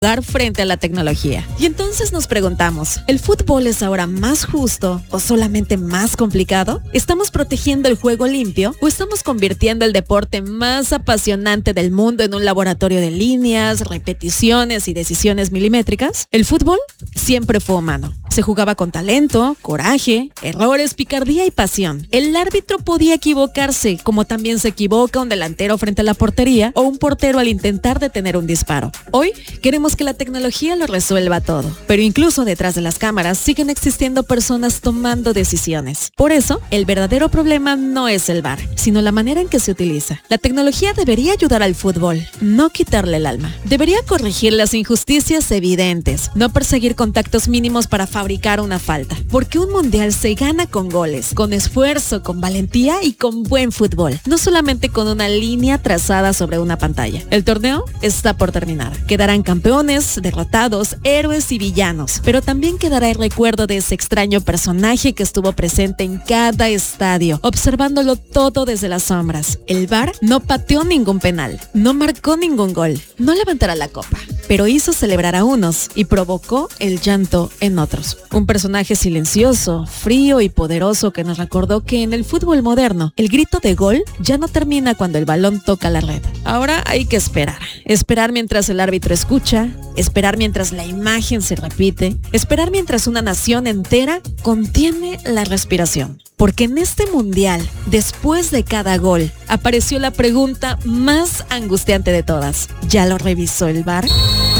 dar frente a la tecnología. Y entonces nos preguntamos, ¿el fútbol es ahora más justo o solamente más complicado? ¿Estamos protegiendo el juego limpio o estamos convirtiendo el deporte más apasionante del mundo en un laboratorio de líneas, repeticiones y decisiones milimétricas? El fútbol siempre fue humano. Se jugaba con talento, coraje, errores, picardía y pasión. El árbitro podía equivocarse, como también se equivoca un delantero frente a la portería o un portero al intentar detener un disparo. Hoy queremos que la tecnología lo resuelva todo, pero incluso detrás de las cámaras siguen existiendo personas tomando decisiones. Por eso, el verdadero problema no es el VAR, sino la manera en que se utiliza. La tecnología debería ayudar al fútbol, no quitarle el alma. Debería corregir las injusticias evidentes, no perseguir contactos mínimos para fabricar una falta, porque un mundial se gana con goles, con esfuerzo, con valentía y con buen fútbol, no solamente con una línea trazada sobre una pantalla. El torneo está por terminar. Quedarán campeones, derrotados, héroes y villanos, pero también quedará el recuerdo de ese extraño personaje que estuvo presente en cada estadio, observándolo todo desde las sombras. El VAR no pateó ningún penal, no marcó ningún gol, no levantará la copa, pero hizo celebrar a unos y provocó el llanto en otros. Un personaje silencioso, frío y poderoso que nos recordó que en el fútbol moderno, el grito de gol ya no termina cuando el balón toca la red. Ahora hay que esperar mientras el árbitro escucha, esperar mientras la imagen se repite, esperar mientras una nación entera contiene la respiración. Porque en este mundial, después de cada gol, apareció la pregunta más angustiante de todas. ¿Ya lo revisó el VAR?